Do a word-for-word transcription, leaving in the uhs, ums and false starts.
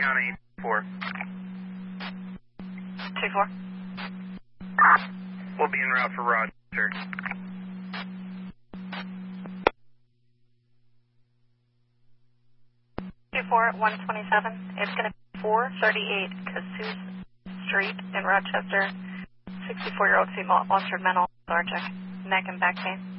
on eight four. two four. We'll be en route for Roger. two four at one twenty-seven. It's going to be four thirty-eight Casus Street in Rochester. sixty-four-year-old female altered mental lethargic, neck and back pain.